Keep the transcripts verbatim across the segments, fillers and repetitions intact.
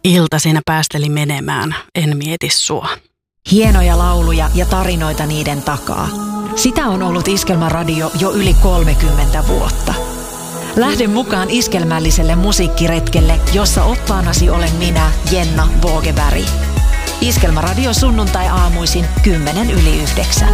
Ilta siinä päästeli menemään, en mieti sua. Hienoja lauluja ja tarinoita niiden takaa. Sitä on ollut Iskelmäradio jo yli kolmekymmentä vuotta. Lähde mukaan iskelmälliselle musiikkiretkelle, jossa oppaanasi olen minä, Jenna Vågeberg. Iskelmäradio sunnuntai aamuisin kymmenen yli yhdeksän.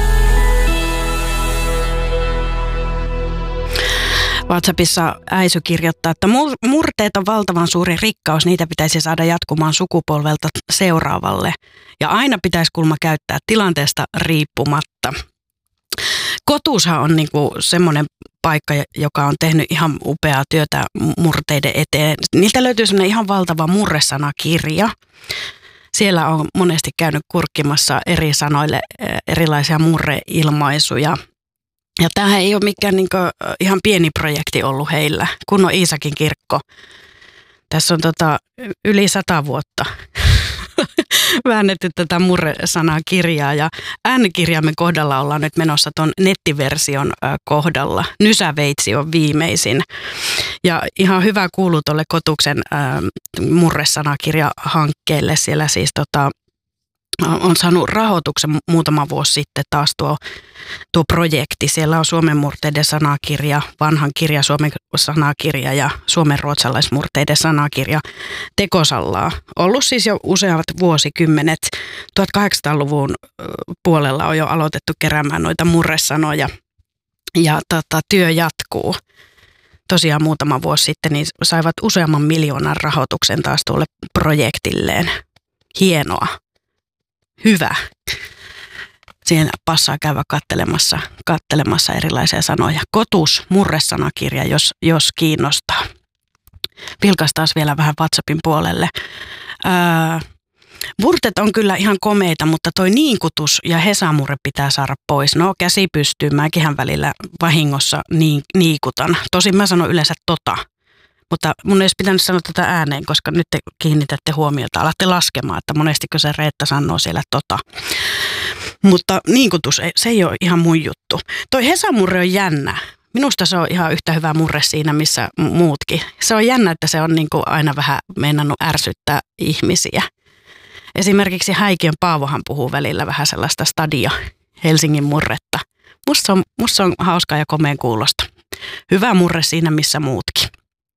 WhatsAppissa Äisy kirjoittaa, että murteet on valtavan suuri rikkaus, niitä pitäisi saada jatkumaan sukupolvelta seuraavalle. Ja aina pitäisi kulma käyttää tilanteesta riippumatta. Kotuushan on niinku semmoinen paikka, joka on tehnyt ihan upeaa työtä murteiden eteen. Niiltä löytyy semmoinen ihan valtava murresanakirja. Siellä on monesti käynyt kurkkimassa eri sanoille erilaisia murreilmaisuja. Ja tämähän ei ole mikään niinku ihan pieni projekti ollut heillä, kun on Iisakin kirkko. Tässä on tota yli sata vuotta väännetty tätä murresanakirjaa ja äänikirjamme kohdalla ollaan nyt menossa tuon nettiversion kohdalla. Nysäveitsi on viimeisin. Ja ihan hyvä kuuluu tuolle Kotuksen murresanakirjahankkeelle. Siellä siis tota, on saanut rahoituksen muutama vuosi sitten taas tuo, tuo projekti. Siellä on Suomen murteiden sanakirja, vanhan kirja Suomen sanakirja ja Suomen ruotsalaismurteiden sanakirja tekosallaa. Ollut siis jo useat vuosikymmenet. tuhatkahdeksansataaluvun puolella on jo aloitettu keräämään noita murresanoja ja tota, työ jatkuu. Tosiaan muutama vuosi sitten niin saivat useamman miljoonan rahoituksen taas tuolle projektilleen. Hienoa. Hyvä. Siihen passaa käydä kattelemassa, kattelemassa erilaisia sanoja. Kotus, murresanakirja, jos, jos kiinnostaa. Vilkaistaan vielä vähän WhatsAppin puolelle. Ää, murteet on kyllä ihan komeita, mutta toi niinkutus ja hesamurre pitää saada pois. No käsi pystyy, mäkinhän välillä vahingossa niin, niikutan. Tosin mä sanon yleensä tota. Mutta mun ei olisi pitänyt sanoa tätä ääneen, koska nyt te kiinnitätte huomiota. Alatte laskemaan, että monestiko se Reetta sanoo siellä tota. Mutta niinkutus, se ei ole ihan mun juttu. Toi hesamurre on jännä. Minusta se on ihan yhtä hyvä murre siinä, missä muutkin. Se on jännä, että se on niin kuin aina vähän meinannut ärsyttää ihmisiä. Esimerkiksi Häikiön Paavohan puhuu välillä vähän sellaista stadia Helsingin murretta. Musta se on, musta se on hauskaa ja komeen kuulosta. Hyvä murre siinä, missä muutkin.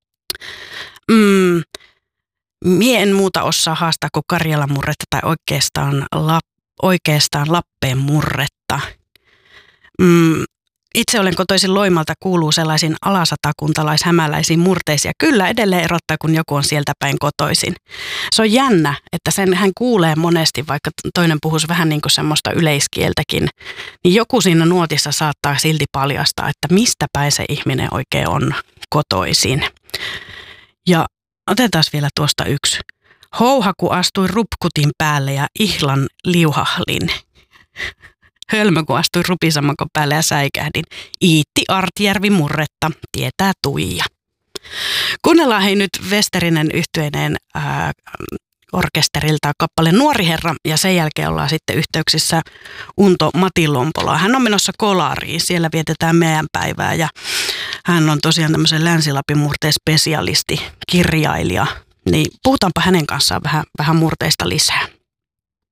Mm, mie en muuta osaa haastaa kuin Karjalan murretta tai oikeastaan, lap, oikeastaan Lappeen murretta. Mm, itse olen kotoisin Loimalta, kuuluu sellaisiin alasatakuntalaishämäläisiin murteisiin. Kyllä edelleen erottaa, kun joku on sieltä päin kotoisin. Se on jännä, että sen hän kuulee monesti, vaikka toinen puhuisi vähän niin kuin semmoista yleiskieltäkin. Niin joku siinä nuotissa saattaa silti paljastaa, että mistä päin se ihminen oikein on kotoisin. Ja otetaan vielä tuosta yksi. Houhaku astui rupkutin päälle ja ihlan liuhahlin. Hölmö kun astui rupisammakon päälle ja säikähdin. Iitti Artjärvi murretta, tietää Tuija. Kuunnellaan hei nyt Westerinen yhtyeineen ää, orkesterilta kappale Nuori herra ja sen jälkeen ollaan sitten yhteyksissä Unto Mati Lompoloa. Hän on menossa Kolariin, siellä vietetään meidän päivää ja hän on tosiaan tämmöisen Länsi-Lapin murteen spesialisti, kirjailija. Niin puhutaanpa hänen kanssaan vähän, vähän murteista lisää.